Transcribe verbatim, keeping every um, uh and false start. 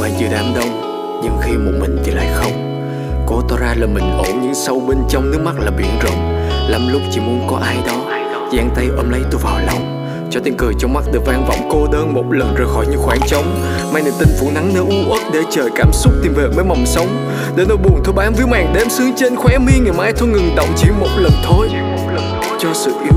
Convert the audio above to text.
qua giữa đám đông, nhưng khi một mình thì lại không. Cố tỏ ra là mình ổn nhưng sâu bên trong nước mắt là biển rộng. Lắm lúc chỉ muốn có ai đó giang tay ôm lấy tôi vào lòng, cho tiếng cười trong mắt được vang vọng cô đơn một lần rời khỏi những khoảng trống. Mang niềm tin phủ nắng nơi u uất để chờ cảm xúc tìm về với mầm sống. Để nỗi buồn thôi bám víu màn đêm sương trên khóe mi, ngày mai thôi ngừng động chỉ một lần thôi, cho sự yêu